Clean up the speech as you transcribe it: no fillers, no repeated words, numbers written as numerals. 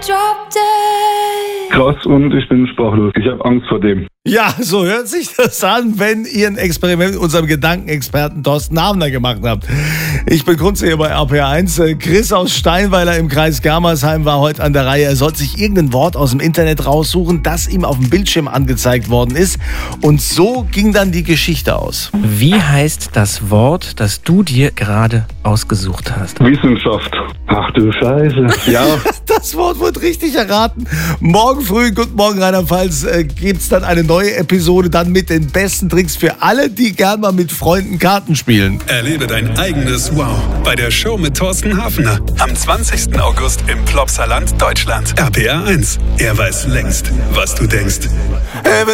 drop dead. Krass, und ich bin sprachlos. Ich habe Angst vor dem. Ja, so hört sich das an, wenn ihr ein Experiment mit unserem Gedankenexperten Thorsten Havner gemacht habt. Ich bin Kunze hier bei RPR1. Chris aus Steinweiler im Kreis Germersheim war heute an der Reihe. Er sollte sich irgendein Wort aus dem Internet raussuchen, das ihm auf dem Bildschirm angezeigt worden ist. Und so ging dann die Geschichte aus. Wie heißt das Wort, das du dir gerade ausgesucht hast? Wissenschaft. Ach du Scheiße. Ja. Das Wort wurde richtig erraten. Morgen früh, guten Morgen Rheinland-Pfalz, gibt's dann eine neue Episode, dann mit den besten Tricks für alle, die gern mal mit Freunden Karten spielen. Erlebe dein eigenes Wow bei der Show mit Thorsten Havner. Am 20. August im Plopsaland, Deutschland. RPR1. Er weiß längst, was du denkst.